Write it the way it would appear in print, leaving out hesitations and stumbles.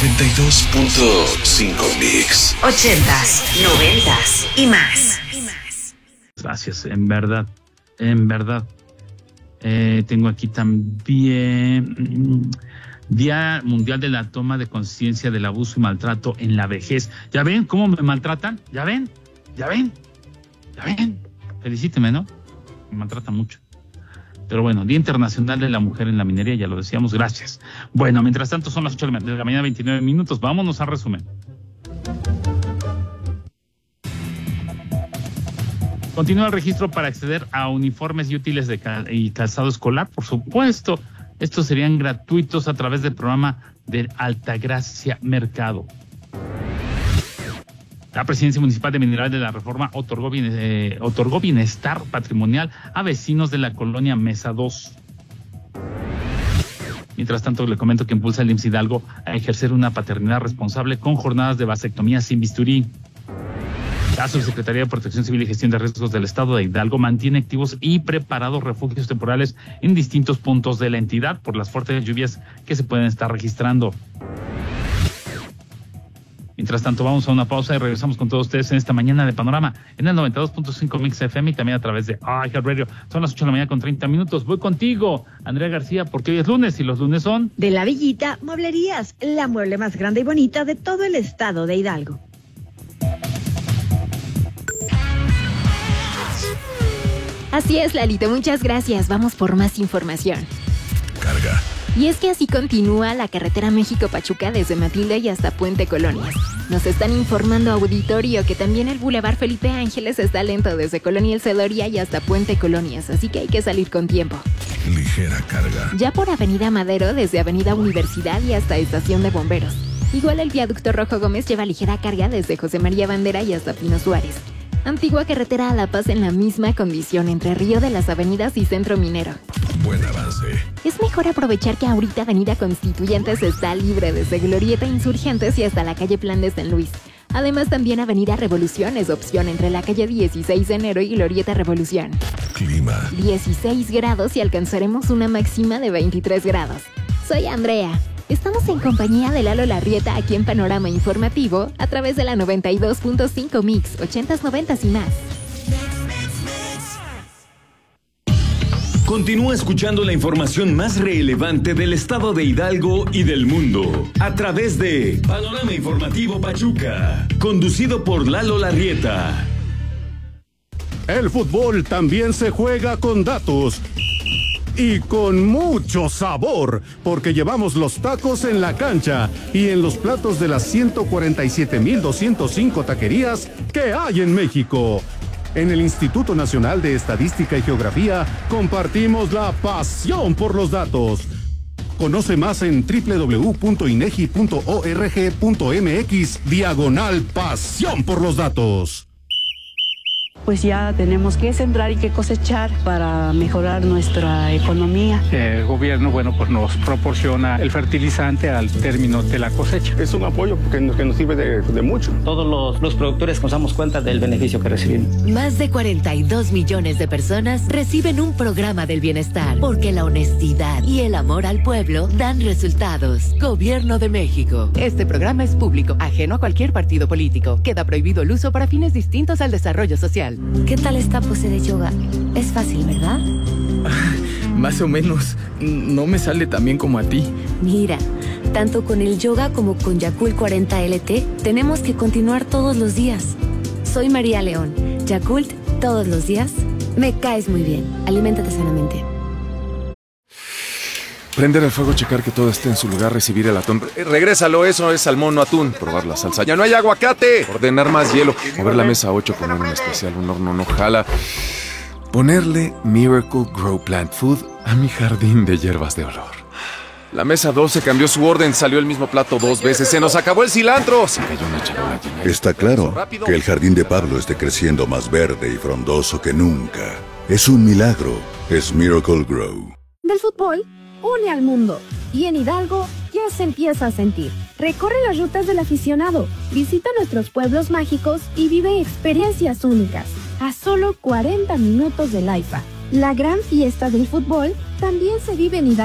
92.5 Mix. 80s, 90s y más. Gracias, en verdad. Tengo aquí también Día Mundial de la Toma de Conciencia del Abuso y Maltrato en la Vejez. ¿Ya ven cómo me maltratan? ¿Ya ven? Felicíteme, ¿no? Me maltratan mucho. Pero bueno, Día Internacional de la Mujer en la Minería, ya lo decíamos, gracias. Bueno, mientras tanto son las 8 de la mañana, 29 minutos. Vámonos al resumen. Continúa el registro para acceder a uniformes y útiles y calzado escolar, por supuesto. Estos serían gratuitos a través del programa de Altagracia Mercado. La Presidencia Municipal de Mineral de la Reforma otorgó bienestar patrimonial a vecinos de la colonia Mesa 2. Mientras tanto, le comento que impulsa el IMSS Hidalgo a ejercer una paternidad responsable con jornadas de vasectomía sin bisturí. La Subsecretaría de Protección Civil y Gestión de Riesgos del Estado de Hidalgo mantiene activos y preparados refugios temporales en distintos puntos de la entidad por las fuertes lluvias que se pueden estar registrando. Mientras tanto, vamos a una pausa y regresamos con todos ustedes en esta mañana de Panorama en el 92.5 Mix FM y también a través de iHeartRadio. Son las 8 de la mañana con 30 minutos. Voy contigo, Andrea García, porque hoy es lunes y los lunes son... De La Villita Mueblerías, la mueble más grande y bonita de todo el estado de Hidalgo. Así es, Lalito, muchas gracias. Vamos por más información. Carga. Y es que así continúa la carretera México-Pachuca desde Matilde y hasta Puente Colonias. Nos están informando, auditorio, que también el Boulevard Felipe Ángeles está lento desde Colonia El Cedoria y hasta Puente Colonias, así que hay que salir con tiempo. Ligera carga. Ya por Avenida Madero, desde Avenida Universidad y hasta Estación de Bomberos. Igual el viaducto Rojo Gómez lleva ligera carga desde José María Bandera y hasta Pino Suárez. Antigua carretera a La Paz en la misma condición entre Río de las Avenidas y Centro Minero. Buen avance. Es mejor aprovechar que ahorita Avenida Constituyentes está libre desde Glorieta Insurgentes y hasta la calle Plan de San Luis. Además, también Avenida Revolución es opción entre la calle 16 de enero y Glorieta Revolución. Clima. 16 grados y alcanzaremos una máxima de 23 grados. Soy Andrea. Estamos en compañía de Lalo Larrieta aquí en Panorama Informativo a través de la 92.5 Mix, 80s, 90s y más. Continúa escuchando la información más relevante del estado de Hidalgo y del mundo a través de Panorama Informativo Pachuca, conducido por Lalo Larrieta. El fútbol también se juega con datos. Y con mucho sabor, porque llevamos los tacos en la cancha y en los platos de las 147,205 taquerías que hay en México. En el Instituto Nacional de Estadística y Geografía compartimos la pasión por los datos. Conoce más en www.inegi.org.mx/pasión por los datos. Pues ya tenemos que sembrar y que cosechar para mejorar nuestra economía. El gobierno, pues nos proporciona el fertilizante al término de la cosecha. Es un apoyo que nos sirve de mucho. Todos los productores nos damos cuenta del beneficio que recibimos. Más de 42 millones de personas reciben un programa del bienestar, porque la honestidad y el amor al pueblo dan resultados. Gobierno de México. Este programa es público, ajeno a cualquier partido político. Queda prohibido el uso para fines distintos al desarrollo social. ¿Qué tal esta pose de yoga? Es fácil, ¿verdad? Más o menos. No me sale tan bien como a ti. Mira, tanto con el yoga como con Yakult 40 LT, tenemos que continuar todos los días. Soy María León. Yakult, todos los días. Me caes muy bien. Aliméntate sanamente. Prender el fuego, checar que todo esté en su lugar, recibir el atún. Regrésalo, eso es salmón, no atún. Probar la salsa. ¡Ya no hay aguacate! Ordenar más hielo. Mover la mesa 8, poner un especial, un horno no jala. Ponerle Miracle Grow Plant Food a mi jardín de hierbas de olor. La mesa 12 cambió su orden, salió el mismo plato 2 veces. ¡Se nos acabó el cilantro! Se cayó una charola llena. Está claro que el jardín de Pablo esté creciendo más verde y frondoso que nunca. Es un milagro. Es Miracle Grow. Del fútbol une al mundo y en Hidalgo ya se empieza a sentir. Recorre las rutas del aficionado, visita nuestros pueblos mágicos y vive experiencias únicas a solo 40 minutos del AIFA. La gran fiesta del fútbol también se vive en Hidalgo.